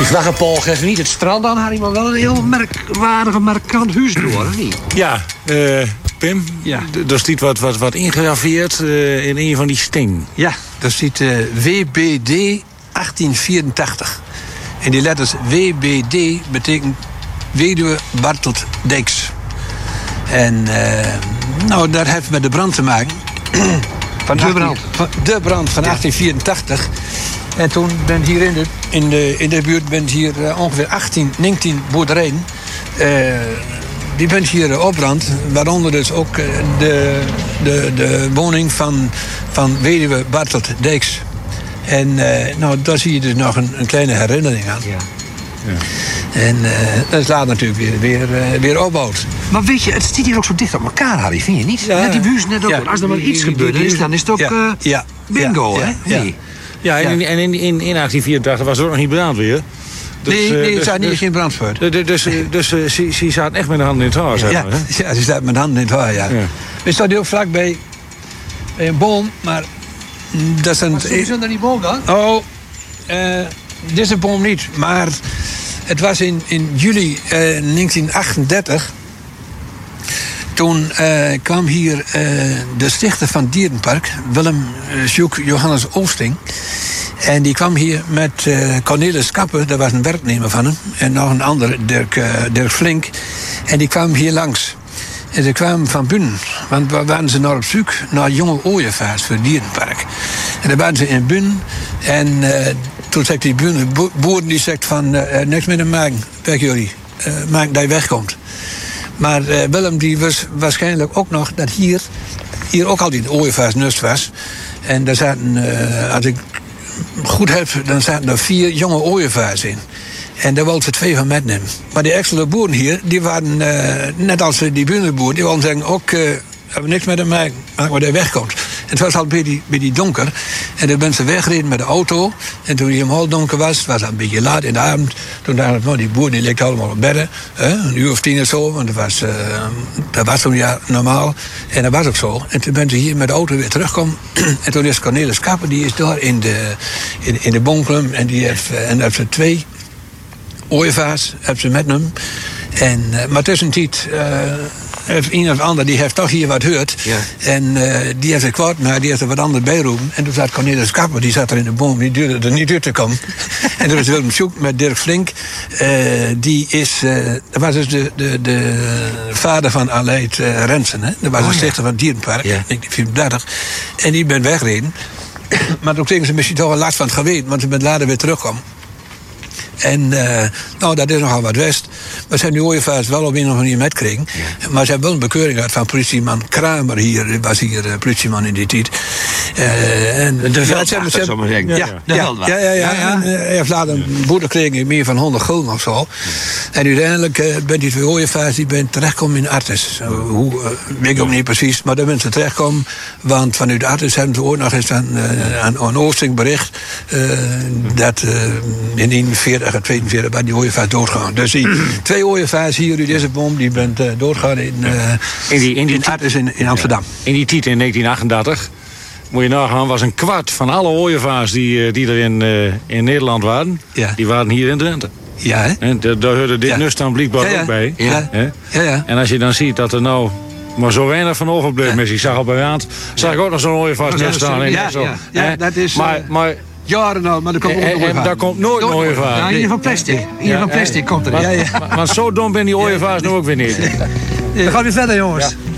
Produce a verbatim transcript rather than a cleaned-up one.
Die vragen Paul geeft niet het strand aan, Harry, maar wel een heel merkwaardige, markant huis door, of niet? Ja, uh, Pim, ja. D- daar staat wat, wat, wat ingraveerd uh, in een van die sting. Ja, daar staat uh, W B D achttien vierentachtig. En die letters W B D betekent Weduwe Bartelt Dijks. En uh, nou, dat heeft met de brand te maken. Van de brand? Van de brand van achttien vierentachtig. En toen ben hier in de, in de, in de buurt ben hier uh, ongeveer achttien, negentien boerderijen. Uh, die bent hier uh, opbrand. Waaronder dus ook uh, de, de, de woning van, van weduwe Bartelt Dijks. En uh, nou, daar zie je dus nog een, een kleine herinnering aan. Ja. Ja. En uh, dat is later natuurlijk weer, weer, uh, weer opbouwd. Maar weet je, het zit hier ook zo dicht op elkaar, Harry, vind je niet? Ja, net die buurt net ook. Ja, Als er maar die- iets die- gebeurd die- is, dan is het ook ja, uh, ja, bingo, ja, hè? ja, Nee. Ja, en, Ja. en in, in, in achttien vierentachtig was er ook nog niet brandweer. Dus, nee, uh, nee, er dus, staat niet dus, geen brandvuur. Dus, dus, dus, dus uh, ze, ze zaten echt met de handen in het haar, zeg Ja, maar. Hè? ja, ze staat met handen in het haar, ja. Ja. We staan heel vlak bij, bij een boom, maar mm, dat is een... er die boom dan? Oh, uh, dit is een boom niet, maar het was in, in juli uh, negentien achtendertig. Toen uh, kwam hier uh, de stichter van het dierenpark, Willem uh, Sjoek Johannes Oosting. En die kwam hier met uh, Cornelis Kappe, dat was een werknemer van hem. En nog een andere, Dirk, uh, Dirk Flink. En die kwamen hier langs. En ze kwamen van buiten, want waar waren ze nou op zoek naar jonge ooievaars voor het dierenpark. En daar waren ze in buiten. En uh, toen zei die buren, boeren die zegt van uh, niks met hem maken, weg jullie, uh, maak dat je wegkomt. Maar uh, Willem die was waarschijnlijk ook nog dat hier, hier ook al die ooievaarsnust was. En daar zaten, uh, als ik goed heb, dan zaten er vier jonge ooievaars in. En daar wilden ze twee van metnemen. Maar die extra boeren hier, die waren uh, net als die burenboeren, die wilden zeggen ook, uh, hebben niks met hem maken, maak maar dat hij wegkomt. En het was al een beetje, beetje donker. En toen ben ze weggereden met de auto. En toen het helemaal donker was, het was al een beetje laat in de avond. Toen dacht ik, nou, die boeren die liggen allemaal op bedden. Hè, een uur of tien of zo, want dat was, uh, dat was toen ja normaal. En dat was ook zo. En toen ben ze hier met de auto weer teruggekomen. En toen is Cornelis Kappen, die is daar in de, in, in de bonklum. En die heeft, uh, en heeft ze twee ooievaars, heeft ze met hem. En, uh, maar tussentijd... Uh, een of ander die heeft toch hier wat gehoord. Ja. En uh, die heeft het kwaad, maar die heeft er wat anders bij roepen. En toen zat Cornelis Kapper, die zat er in de boom, die duurde er niet uit te komen. En toen is Willem Sjoek met Dirk Flink. Uh, die is, uh, dat was dus de, de, de vader van Aleid uh, Rensen. Hè? Dat was Oh, de ja. stichter van het dierenpark, Ja. negentien vierendertig. En die ben weggereden. Maar toen kregen ze misschien toch wel last van het geweten, want ze ben later weer terugkwam. En uh, nou, dat is nogal wat west. Maar ze hebben die ooievaars wel op een of andere manier metgekregen. Ja. Maar ze hebben wel een bekeuring gehad van politieman Kramer hier. Was hier uh, politieman in die tijd. Uh, en De veldwachter, zal ik maar zeggen. Ja, Ja, ja, de ja, veldwachter. ja, ja, ja. Ja, ja. En, uh, hij heeft later een boete gekregen, meer van honderd gulden of zo. En uiteindelijk uh, bent die twee ooievaars die bent terechtgekomen in Artes. Uh, hoe, uh, weet ik ook niet precies, maar daar bent ze terechtgekomen. Want vanuit Artes hebben ze ook nog eens aan, uh, aan, aan Oosting bericht. Uh, dat uh, in eenenveertig en tweeënveertig bij die ooievaars doodgaan. Dus die twee ooievaars hier uit deze boom, die bent uh, doodgaan in, uh, In die, in die in Artes in, in Amsterdam. In die tijd in negentien achtendertig, moet je nagaan, was een kwart van alle ooievaars die, eh, die er in, uh, in Nederland waren, Ja. die waren hier in Drenthe. Ja, hè? En daar daar hoorde dit Ja. nust dan blijkbaar Ja, ja. ook bij. Ja. Hè? Ja, ja. En als je dan ziet dat er nou maar zo weinig van overbleef, ja. Ik zag op een raad, zag ik ook nog zo'n ooievaarsnest staan. Ja, en zo. ja, ja, Hè? dat is, maar, uh, maar, Jaren al, maar er komt ook en, nog en daar komt nooit een ooievaar. Ja, in ieder geval plastic. In ieder geval plastic komt er. Maar, Ja, ja. maar, maar zo dom ben die ooievaars nu ook weer niet. We gaan weer verder, jongens. Ja.